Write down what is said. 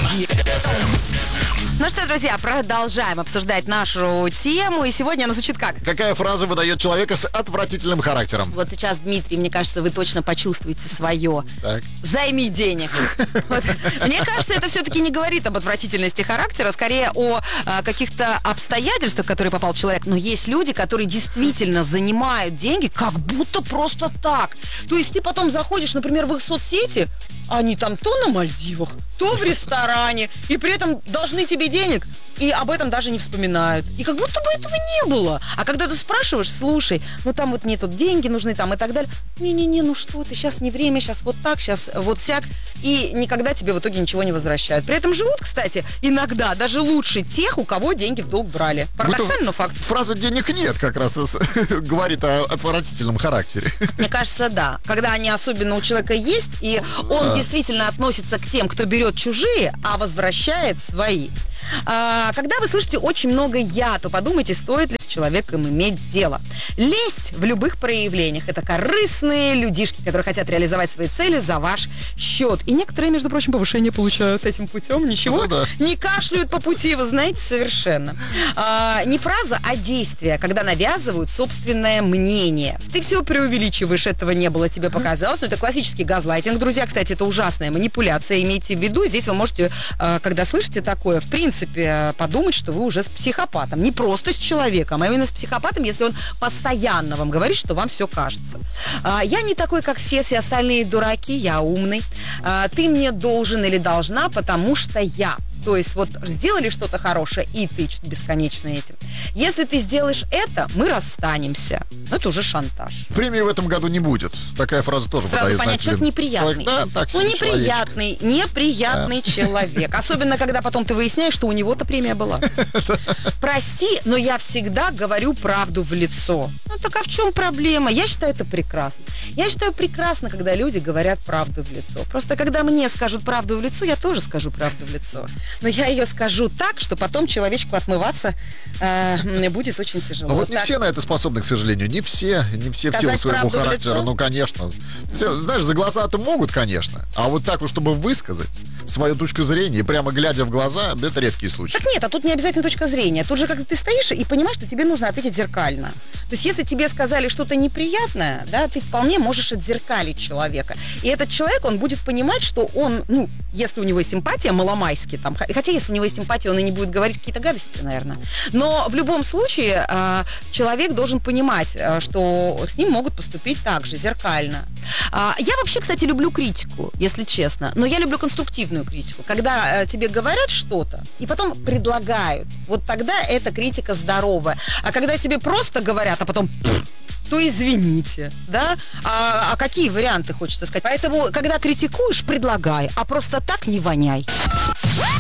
Ну что, друзья, продолжаем обсуждать нашу тему. И сегодня она звучит как? Какая фраза выдает человека с отвратительным характером? Вот сейчас, Дмитрий, мне кажется, вы точно почувствуете свое. Так. Займи денег. Вот. Мне кажется, это все-таки не говорит об отвратительности характера, скорее о каких-то обстоятельствах, в которые попал человек. Но есть люди, которые действительно занимают деньги как будто просто так. То есть ты потом заходишь, например, в их соцсети, они там то на Мальдивах, то в ресторане, и при этом должны тебе денег, и об этом даже не вспоминают. И как будто бы этого не было. А когда ты спрашиваешь, слушай, ну там вот мне тут деньги нужны там и так далее. Не-не-не, ну что ты, сейчас не время, сейчас вот так, сейчас вот сяк. И никогда тебе в итоге ничего не возвращают. При этом живут, кстати, иногда даже лучше тех, у кого деньги в долг брали. Парадоксально, но факт. Фраза «денег нет» как раз говорит о отвратительном характере. Мне кажется, да. Когда они особенно у человека есть, и он действительно относится к тем, кто берет чужие, а возвращает свои. Когда вы слышите очень много «я», то подумайте, стоит ли с человеком иметь дело. Лесть в любых проявлениях – это корыстные людишки, которые хотят реализовать свои цели за ваш счет. И некоторые, между прочим, повышение получают этим путем. Ничего, не кашляют по пути, вы знаете, совершенно. Не фраза, а действие, когда навязывают собственное мнение. Ты все преувеличиваешь, этого не было, тебе показалось. Но это классический газлайтинг. Друзья, кстати, это ужасная манипуляция, имейте в виду. Здесь вы можете, когда слышите такое, в принципе, подумать, что вы уже с психопатом. Не просто с человеком, а именно с психопатом, если он постоянно вам говорит, что вам все кажется. Я не такой, как все остальные дураки, я умный. Ты мне должен или должна, потому что я. То есть вот сделали что-то хорошее, и ты что-то бесконечно этим. Если ты сделаешь это, мы расстанемся. Ну, это уже шантаж. Премии в этом году не будет. Такая фраза тоже сразу выдает. Понять, человек неприятный. Да, так себе неприятный человек. Особенно, когда потом ты выясняешь, что у него-то премия была. Прости, но я всегда говорю правду в лицо. Ну, так а в чем проблема? Я считаю это прекрасно. Я считаю прекрасно, когда люди говорят правду в лицо. Просто когда мне скажут правду в лицо, я тоже скажу правду в лицо. Но я ее скажу так, что потом человечку отмываться будет очень тяжело. А вот не все на это способны, к сожалению. Не все в силу своего характера. Ну, конечно. Все, знаешь, за глаза-то могут, конечно. А вот так вот, чтобы высказать свою точку зрения, прямо глядя в глаза, это редкие случаи. Так нет, а тут не обязательно точка зрения. Тут же, когда ты стоишь и понимаешь, что тебе нужно ответить зеркально. То есть, если тебе сказали что-то неприятное, да, ты вполне можешь отзеркалить человека. И этот человек, он будет понимать, что он, ну, если у него есть симпатия, маломайски, там, хотя если у него есть симпатия, он и не будет говорить какие-то гадости, наверное. Но в любом случае человек должен понимать, что с ним могут поступить так же, зеркально. Я вообще, кстати, люблю критику, если честно. Но я люблю конструктивную критику. Когда тебе говорят что-то и потом предлагают. Вот тогда эта критика здоровая. А когда тебе просто говорят, а потом... то извините, да? А какие варианты хочется сказать? Поэтому, когда критикуешь, предлагай, а просто так не воняй.